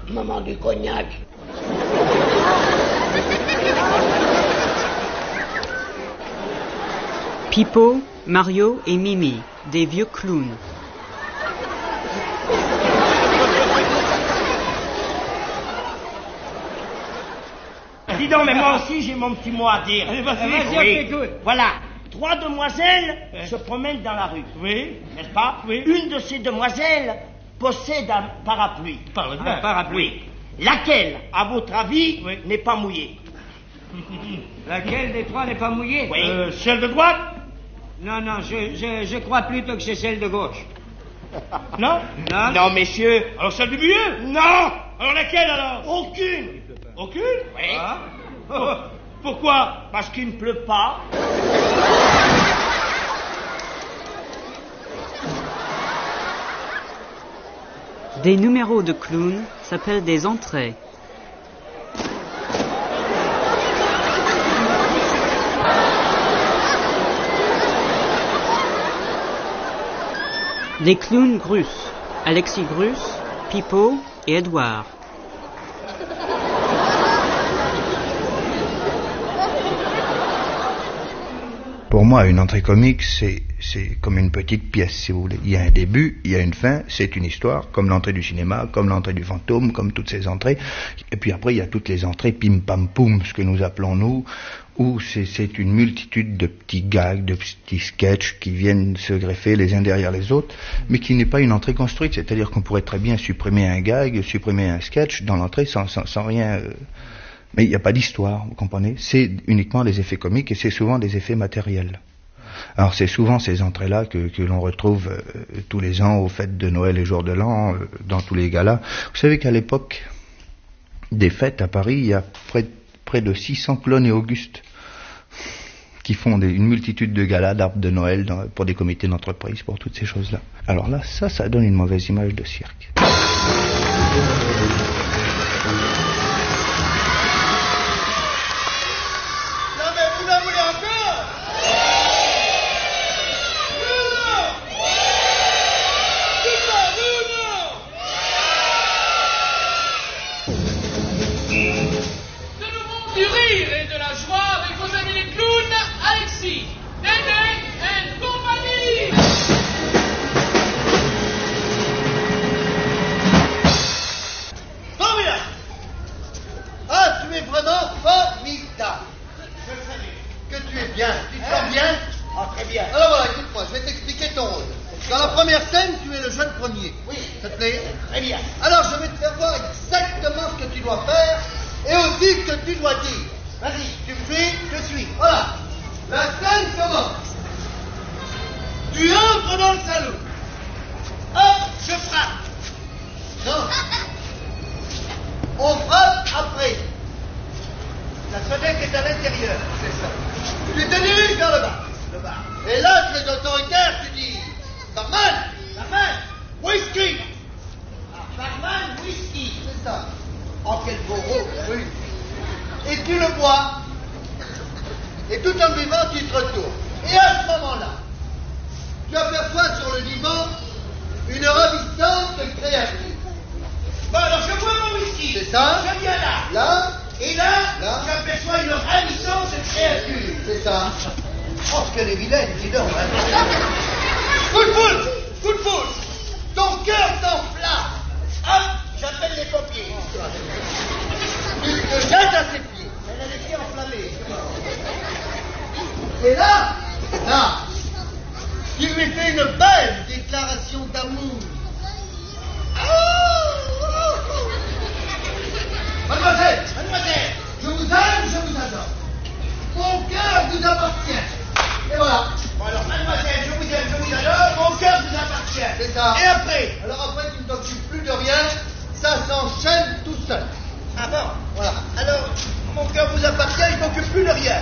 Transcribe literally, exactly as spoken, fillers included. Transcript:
Maman du cognac. Pipo, Mario et Mimi, des vieux clowns. Dis donc, mais moi aussi j'ai mon petit mot à dire. Allez, vas-y, Oui. vas-y, écoute. Voilà, trois demoiselles Ouais. se promènent dans la rue, Oui. n'est-ce pas? Oui. Une de ces demoiselles possède un parapluie. Parle bien. Un parapluie. Laquelle, à votre avis, Oui. n'est pas mouillée? Laquelle des trois n'est pas mouillée? Oui. Euh, celle de droite? Non, non, je, je, je crois plutôt que c'est celle de gauche. Non? Non? Non, messieurs. Alors celle du milieu? Non. Alors laquelle alors? Aucune. Aucune? Oui. Ah. Oh, pourquoi? Parce qu'il ne pleut pas. Des numéros de clowns s'appellent des entrées. Les clowns Grus, Alexis Grus, Pipo et Edouard. Pour moi, une entrée comique, c'est, c'est comme une petite pièce, si vous voulez. Il y a un début, il y a une fin, c'est une histoire, comme l'entrée du cinéma, comme l'entrée du fantôme, comme toutes ces entrées. Et puis après, il y a toutes les entrées pim pam poum, ce que nous appelons nous, où c'est, c'est une multitude de petits gags, de petits sketchs qui viennent se greffer les uns derrière les autres, mais qui n'est pas une entrée construite. C'est-à-dire qu'on pourrait très bien supprimer un gag, supprimer un sketch dans l'entrée sans, sans, sans rien... Euh, Mais il n'y a pas d'histoire, vous comprenez? C'est uniquement des effets comiques et c'est souvent des effets matériels. Alors c'est souvent ces entrées-là que, que l'on retrouve euh, tous les ans aux fêtes de Noël et jour de l'an, euh, dans tous les galas. Vous savez qu'à l'époque des fêtes à Paris, il y a près, près de six cents clones et Augustes qui font des, une multitude de galas d'arbres de Noël dans, pour des comités d'entreprise, pour toutes ces choses-là. Alors là, ça, ça donne une mauvaise image de cirque. Du rire et de la joie avec vos amis les clowns, Alexis, Dédé et compagnie. Formidable. Ah, tu es vraiment formidable. Je le savais. Que tu es bien. Tu te sens bien? Ah, très bien. Alors voilà, écoute-moi, je vais t'expliquer ton rôle. Dans la première scène, tu es le jeune premier. Oui. Ça te plaît? Très bien. Alors je vais te faire voir exactement ce que tu dois faire et aussi ce que tu dois dire. Vas-y, tu me suis, je suis. Voilà. La scène commence. Tu entres dans le salon. Hop, je frappe. Non. On frappe après. La fenêtre est à l'intérieur. C'est ça. Tu te diriges vers le bas. Le bas. Et là, tu es autoritaire, tu dis barman, barman, whisky. Ah, barman, whisky. C'est ça. Oh, quel beau rôle. Oui. Et tu le bois. Et tout en buvant, tu te retournes. Et à ce moment-là, tu aperçois sur le divan une ravissante créature. Bon, alors je bois mon whisky. C'est ça. Je viens là. Là. Et là, là. J'aperçois une ravissante créature. C'est ça. Oh, ce qu'elle est vilaine, dis donc. Hein. Coup de boule. Coup de boule. Ton cœur t'enflamme. Hop, j'appelle les pompiers. Tu te jettes à ses pieds. Elle a les pieds enflammés. Et là, là, tu lui fais une belle déclaration d'amour. Mademoiselle, mademoiselle, je vous aime, je vous adore. Mon cœur vous appartient. Et voilà. Bon alors, mademoiselle, je vous aime, je vous adore, mon cœur vous appartient. C'est ça. Et après? Alors après, tu ne t'occupes plus de rien, ça s'enchaîne tout seul. Ah bon? Voilà. Alors, mon cœur vous appartient, il ne m'occupe plus de rien.